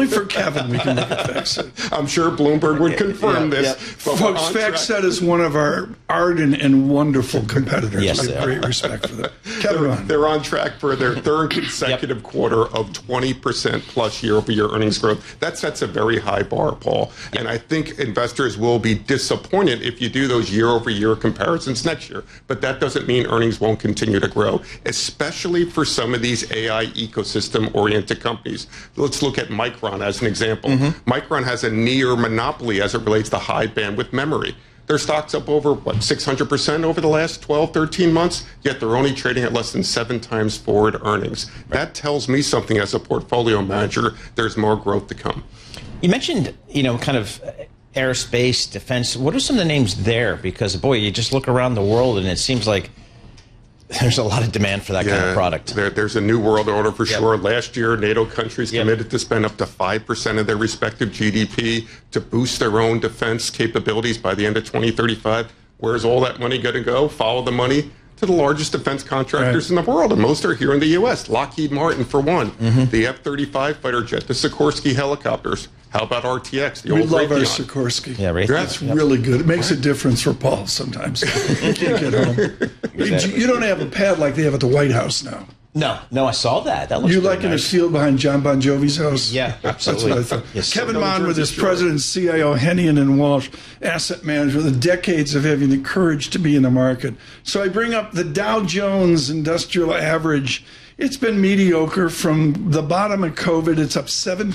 for Kevin, we can look at FactSet. I'm sure Bloomberg would confirm this. But folks, FactSet is one of our ardent and wonderful competitors. Yes, we have great respect for them. Kevin, they're on track for their third consecutive quarter of 20% plus year-over-year earnings growth. That sets a very high bar, Paul. And I think investors will be disappointed if you do those year-over-year comparisons next year. But that doesn't mean earnings won't continue to grow, especially for some of these AI ecosystem-oriented companies. Let's look at Micron as an example. Micron has a near monopoly as it relates to high bandwidth memory. Their stock's up over, 600% over the last 12, 13 months, yet they're only trading at less than 7 times forward earnings. That tells me something as a portfolio manager. There's more growth to come. You mentioned, kind of aerospace, defense. What are some of the names there? Because, boy, you just look around the world and it seems like there's a lot of demand for that kind of product. There's a new world order for sure. Last year, NATO countries committed to spend up to 5% of their respective GDP to boost their own defense capabilities by the end of 2035. Where's all that money going to go? Follow the money to the largest defense contractors in the world, and most are here in the U.S. Lockheed Martin, for one. The F-35 fighter jet, the Sikorsky helicopters. How about RTX? We love our Sikorsky. Yeah, right. That's really good. It makes a difference for Paul sometimes. You can't get home. You don't have a pad like they have at the White House now. No, I saw that. That looks You like in a field behind John Bon Jovi's house? Yeah, absolutely. That's what I thought. Yes, Kevin Mon with his president and CIO, Hennian and Walsh, asset manager, the decades of having the courage to be in the market. So I bring up the Dow Jones Industrial Average. It's been mediocre from the bottom of COVID. It's up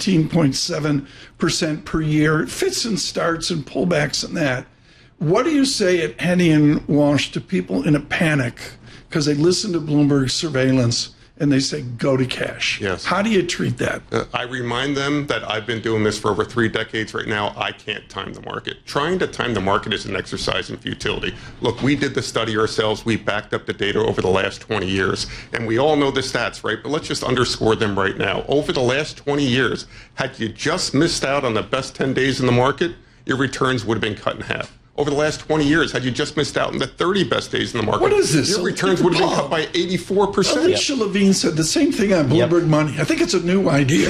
17.7% per year. It fits and starts and pullbacks and that. What do you say at Hennian Walsh to people in a panic because they listen to Bloomberg surveillance and they say, go to cash? Yes. How do you treat that? I remind them that I've been doing this for over 3 decades right now. I can't time the market. Trying to time the market is an exercise in futility. Look, we did the study ourselves. We backed up the data over the last 20 years. And we all know the stats, right? But let's just underscore them right now. Over the last 20 years, had you just missed out on the best 10 days in the market, your returns would have been cut in half. Over the last 20 years, had you just missed out on the 30 best days in the market, what is this? Your returns would have been cut by 84%. Alicia Levine said the same thing on Bloomberg Money. I think it's a new idea.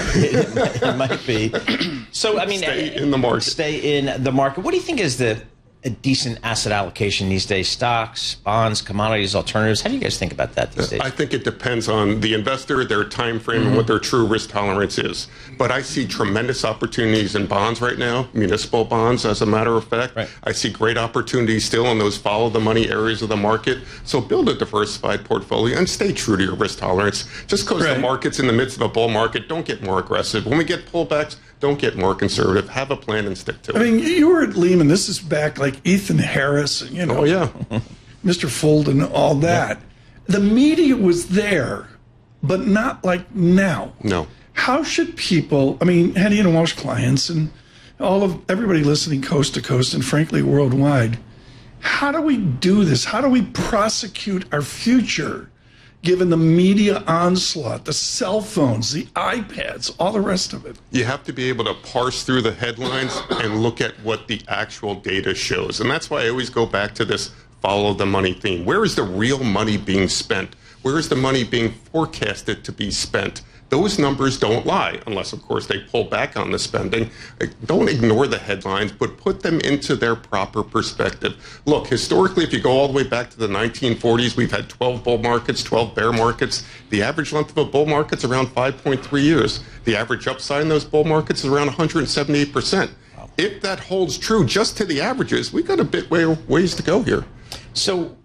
It might be. So, I mean, stay in the market. Stay in the market. What do you think is a decent asset allocation these days? Stocks, bonds, commodities, alternatives. How do you guys think about that these days? I think it depends on the investor, their time frame, and what their true risk tolerance is. But I see tremendous opportunities in bonds right now, municipal bonds, as a matter of fact. Right. I see great opportunities still in those follow the money areas of the market. So build a diversified portfolio and stay true to your risk tolerance. Just because the market's in the midst of a bull market, don't get more aggressive. When we get pullbacks, don't get more conservative. Have a plan and stick to it. I mean, you were at Lehman. This is back like Ethan Harris, Oh, yeah. Mr. Fulton, all that. The media was there, but not like now. No. How should people, I mean, Hennian and Walsh clients and everybody listening coast to coast and frankly worldwide, how do we do this? How do we prosecute our future given the media onslaught, the cell phones, the iPads, all the rest of it? You have to be able to parse through the headlines and look at what the actual data shows. And that's why I always go back to this follow the money theme. Where is the real money being spent? Where is the money being forecasted to be spent? Those numbers don't lie, unless, of course, they pull back on the spending. Don't ignore the headlines, but put them into their proper perspective. Look, historically, if you go all the way back to the 1940s, we've had 12 bull markets, 12 bear markets. The average length of a bull market's around 5.3 years. The average upside in those bull markets is around 178%. Wow. If that holds true just to the averages, we've got a bit ways to go here. So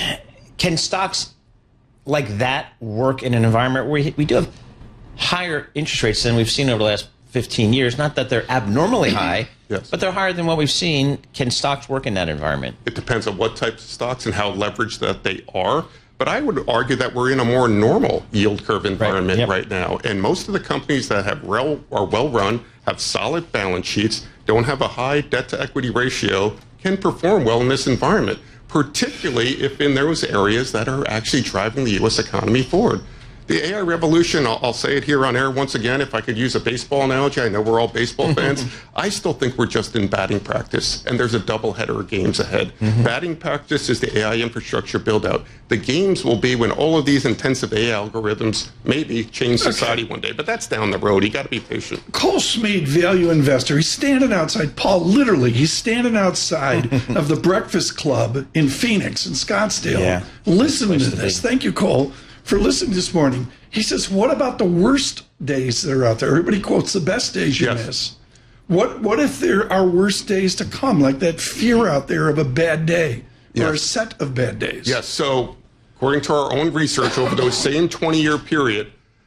can stocks like that work in an environment where we do have higher interest rates than we've seen over the last 15 years? Not that they're abnormally high, yes, but they're higher than what we've seen. Can stocks work in that environment? It depends on what types of stocks and how leveraged that they are. But I would argue that we're in a more normal yield curve environment right now. And most of the companies that are well run, have solid balance sheets, don't have a high debt to equity ratio, can perform well in this environment, particularly if in those areas that are actually driving the U.S. economy forward. The AI revolution, I'll say it here on air once again, if I could use a baseball analogy, I know we're all baseball fans. I still think we're just in batting practice, and there's a doubleheader of games ahead. Batting practice is the AI infrastructure build-out. The games will be when all of these intensive AI algorithms maybe change society one day, but that's down the road. You got to be patient. Cole Smead, value investor. He's standing outside, Paul, literally, he's standing outside of the Breakfast Club in Phoenix, in Scottsdale, listening to this. Thank you, Cole, for listening this morning. He says, what about the worst days that are out there? Everybody quotes the best days you miss. What if there are worse days to come, like that fear out there of a bad day or a set of bad days? Yes, so according to our own research over those same 20-year period,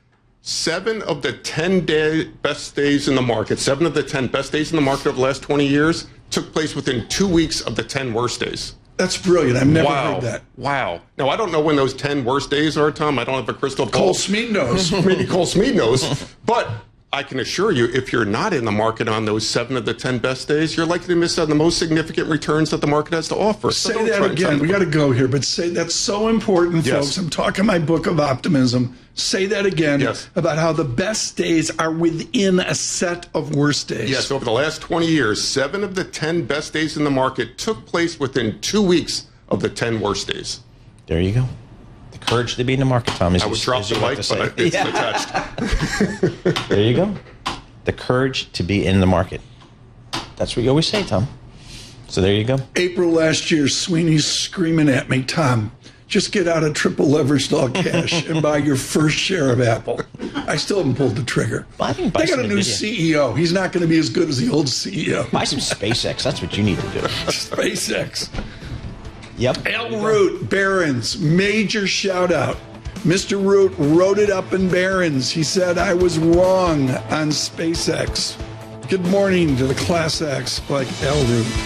7 of the 10 best days in the market, 7 of the 10 best days in the market over the last 20 years took place within 2 weeks of the 10 worst days. That's brilliant. I've never heard that. Wow. Now, I don't know when those 10 worst days are, Tom. I don't have a crystal ball. Cole Smead knows. Maybe Cole Smead knows. But I can assure you, if you're not in the market on those 7 of the 10 best days, you're likely to miss out on the most significant returns that the market has to offer. Say that again. We got to go here, but say that's so important, folks. I'm talking my book of optimism. Say that again about how the best days are within a set of worst days. Yes, over the last 20 years, 7 of the 10 best days in the market took place within 2 weeks of the 10 worst days. There you go. The courage to be in the market, Tom. I would drop the mic, but it's attached. There you go. The courage to be in the market. That's what you always say, Tom. So there you go. April last year, Sweeney's screaming at me, Tom, just get out of triple leveraged all cash and buy your first share of Apple. I still haven't pulled the trigger. They got a new CEO. He's not going to be as good as the old CEO. Buy some SpaceX. That's what you need to do. SpaceX. Yep. Al Root, Barron's, major shout out. Mr. Root wrote it up in Barron's. He said, I was wrong on SpaceX. Good morning to the Class X like Al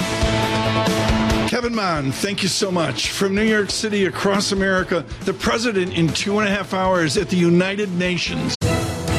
Root. Kevin Mon, thank you so much. From New York City across America, the president in 2.5 hours at the United Nations.